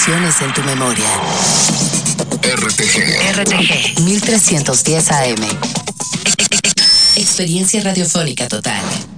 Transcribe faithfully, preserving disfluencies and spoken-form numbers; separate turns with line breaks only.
Emociones en tu memoria.
R T G.
R T G mil trescientos diez A M. Experiencia radiofónica total.